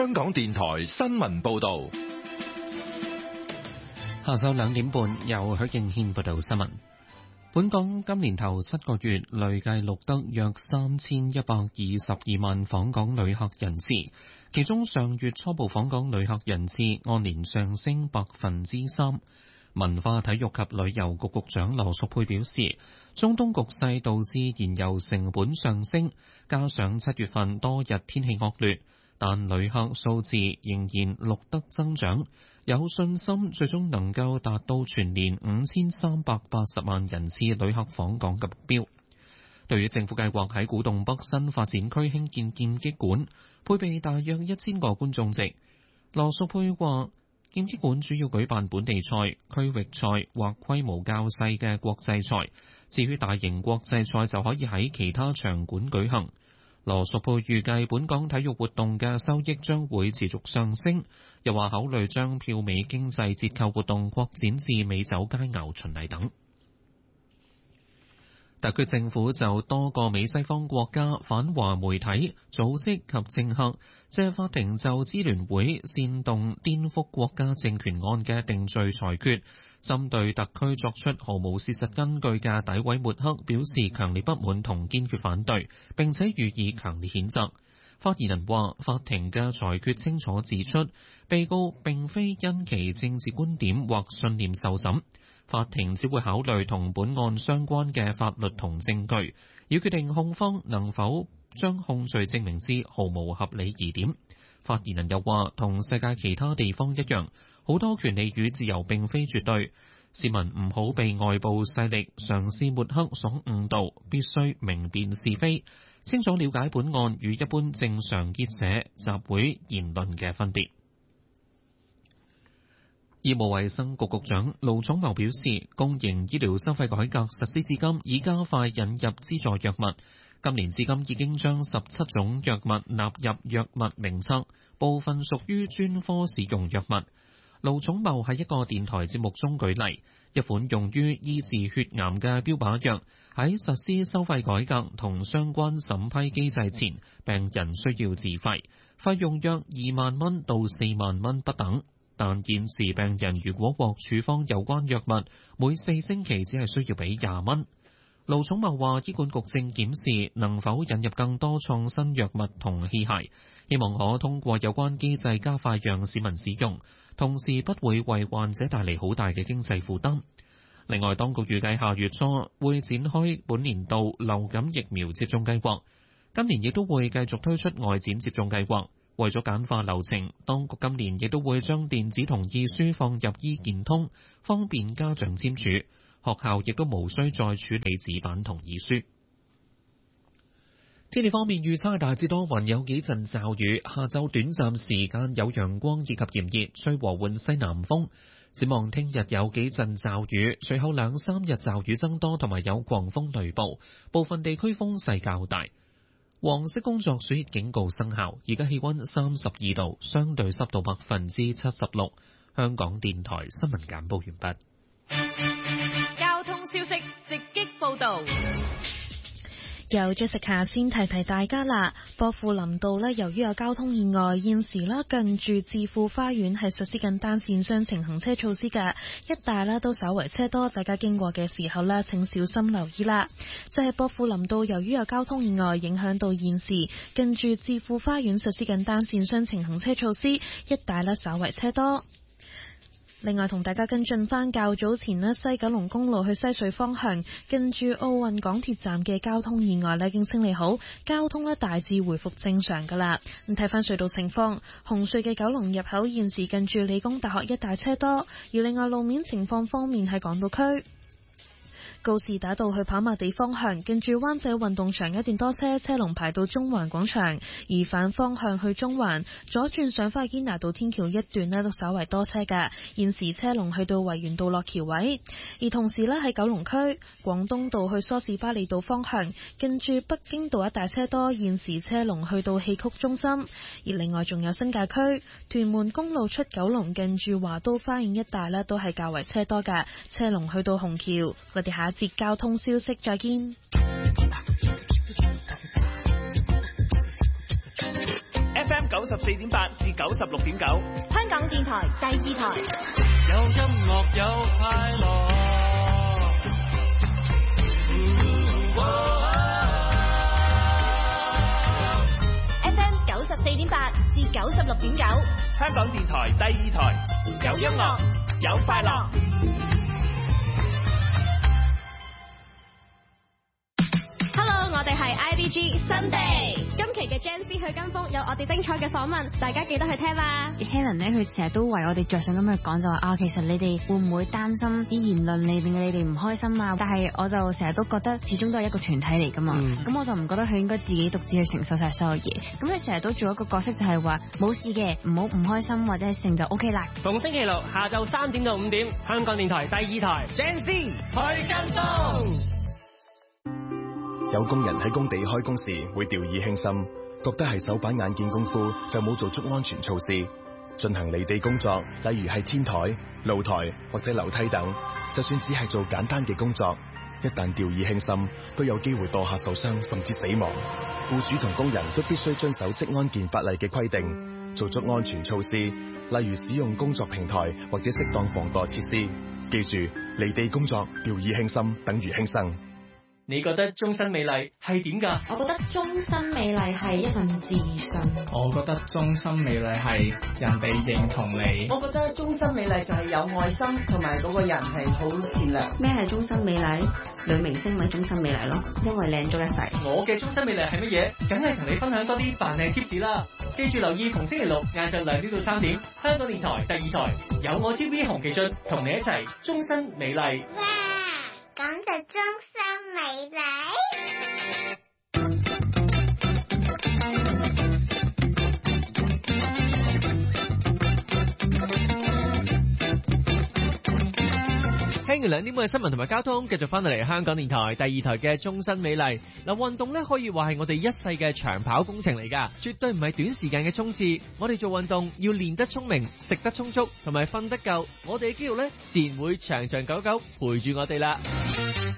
香港電台新聞報道。 下晝2點半，由許敬軒報道新聞。本港今年頭7個月累計錄得約3122萬訪港旅客人次，其中上月初步訪港旅客人次按年上升3%。文化體育及旅遊局局長羅淑佩表示，中東局勢導致燃油成本上升，加上7月份多日天氣惡劣，但旅客數字仍然錄得增長，有信心最終能夠達到全年5380萬人次旅客訪港嘅目標。對於政府計劃喺古洞北新發展區興建劍擊館，配備大約1000個觀眾席，羅淑佩話劍擊館主要舉辦本地賽、區域賽或規模較細嘅國際賽，至於大型國際賽就可以喺其他場館舉行。羅淑佩預計本港體育活動嘅收益將會持續上升，又話考慮將票美經濟折扣活動擴展至美酒佳餚巡禮等。特區政府就多個美西方國家反華媒體、組織及政客借法庭就支聯會煽動顛覆國家政權案嘅定罪裁決，針對特區作出毫無事實根據嘅詆毀抹黑，表示強烈不滿同堅決反對，並且予以強烈譴責。發言人話：法庭嘅裁決清楚指出，被告並非因其政治觀點或信念受審。法庭只會考慮同本案相關嘅法律同證據，以決定控方能否將控罪證明之毫無合理疑點。發言人又話，同世界其他地方一樣，好多權利與自由並非絕對，市民唔好被外部勢力嘗試抹黑所誤導，必須明辨是非，清楚了解本案與一般正常結社、集會、言論嘅分別。醫務衛生局局長盧寵茂表示，公營醫療收費改革實施至今，已加快引入資助藥物。今年至今已經將17種藥物納入藥物名冊，部分屬於專科使用藥物。盧寵茂喺一個電台節目中舉例，一款用於醫治血癌嘅標靶藥，喺實施收費改革同相關審批機制前，病人需要自費，費用約2萬蚊到4萬蚊不等。但現時病人如果獲處方有關藥物，每4星期只係需要俾20蚊。盧寵茂話，醫管局正檢視能否引入更多創新藥物同器械，希望可通過有關機制加快讓市民使用，同時不會為患者帶嚟好大嘅經濟負擔。另外，當局預計下月初會展開本年度流感疫苗接種計劃，今年亦都會繼續推出外展接種計劃。為咗簡化流程，當局今年亦都會將電子同意書放入醫健通，方便家長簽署。學校亦都無需再處理紙版同意書。天氣方面預測大致多雲，有幾陣驟雨，下晝短暫時間有陽光以及炎熱，吹和緩西南風。展望聽日有幾陣驟雨，隨後2-3日驟雨增多，同埋有狂風雷暴，部分地區風勢較大。黃色工作暑熱警告生效，而家氣溫32度，相對濕度76%。香港電台新聞簡報完畢。 交通消息直擊報道。 由Jessica先提提大家啦，薄扶林道呢，由於有交通意外，現時呢近住置富花園係實施緊單線雙程行車措施嘅，一帶呢都稍為車多，大家經過嘅時候呢請小心留意啦。就係薄扶林道由於有交通意外，影響到現時近住置富花園實施緊單線雙程行車措施，一帶呢稍為車多。另外同大家跟進翻較早前呢，西九龍公路去西隧方向近住奧運港鐵站嘅交通意外呢已經清理好，交通呢大致回復正常噶啦。咁睇翻隧道情況，紅隧嘅九龍入口現時近住理工大學一帶車多，而另外路面情況方面喺港島區。告士打道去跑馬地方向，近住灣仔運動場一段多車，車龍排到中環廣場；而反方向去中環，左轉上返去堅拿道天橋一段呢都稍為多車㗎，現時車龍去到維園道落橋位。而同時呢，喺九龍區廣東道去梳士巴利道方向，近住北京道一帶車多，現時車龍去到戲曲中心。而另外仲有新界區屯門公路出九龍，近住華都花園一帶呢都係較為車多㗎，車龍去到紅橋。我哋下一節交通消息再見。 FM 94.8至96.9， 香港電台第二台。 有音樂有快樂。 FM 94.8至96.9， 香港電台第二台，有音樂有快樂。 Hello， 我哋係 IDG Sunday， 今期嘅 Gen Z 去跟風有我哋精彩嘅訪問，大家記得去聽啦。 Helen 咧，佢成日都為我哋着想咁去講，就話其實你哋會唔會擔心啲言論令你哋唔開心啊？但係我就成日都覺得始終都係一個團體嚟噶嘛，咁我就唔覺得佢應該自己獨自去承受晒所有嘢。咁佢成日都做一個角色，就係話冇事嘅，唔好唔開心或者係成就 OK 啦。 逢星期六下晝3點到5點，香港電台第二台 Gen Z 去跟風。 有工人喺工地開工時會掉以輕心，覺得係手板眼見功夫就冇做足安全措施。進行離地工作，例如係天台、露台或者樓梯等，就算只係做簡單嘅工作，一旦掉以輕心，都有機會墮下受傷甚至死亡。僱主同工人都必須遵守職安健法例嘅規定，做足安全措施，例如使用工作平台或者適當防墮設施。記住，離地工作掉以輕心等於輕生。 你覺得終身美麗係點㗎？ 我覺得終身美麗係一份自信。 我覺得終身美麗係人哋認同你。 我覺得終身美麗就係有愛心同埋嗰個人係好善良。 咩係終身美麗？女明星咪終身美麗咯，因為靚咗一世。 我嘅終身美麗係乜嘢？梗係同你分享多啲扮靚貼士啦！記住留意逢星期六晏晝2點到3點，香港電台第二台有我 TV 洪其俊同你一齊終身美麗。 哇！咁就終身美麗。 聽完2點半嘅新聞同埋交通，繼續翻到嚟香港電台第二台嘅終身美麗。嗱，運動咧可以話係我哋一世嘅長跑工程嚟噶，絕對唔係短時間嘅衝刺。我哋做運動要練得聰明、食得充足同埋瞓得夠，我哋嘅肌肉咧自然會長長久久陪住我哋啦。